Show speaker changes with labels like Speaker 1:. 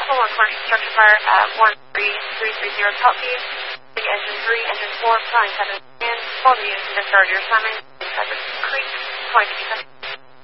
Speaker 1: Level 1 commercial structure fire at 13330 Copy. The engine 3, engine 4, flying 7 in. All the units in discharge your assignment. Cypress Creek, 20 seconds.